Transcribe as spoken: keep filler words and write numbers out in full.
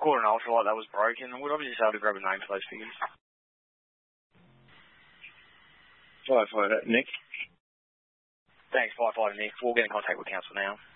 caught an ultralight that was broken. Would I be just able to grab a name for those figures? Firefighter Nick. Thanks, Firefighter Nick. We'll get in contact with council now.